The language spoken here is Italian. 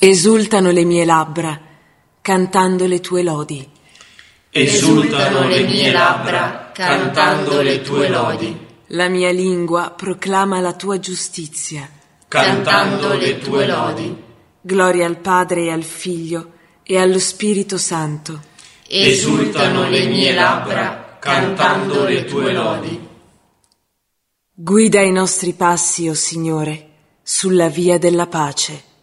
Esultano le mie labbra, cantando le tue lodi. Esultano le mie labbra, cantando le tue lodi. La mia lingua proclama la tua giustizia, cantando le tue lodi. Gloria al Padre e al Figlio e allo Spirito Santo. Esultano le mie labbra, cantando le tue lodi. Guida i nostri passi, o Signore, sulla via della pace.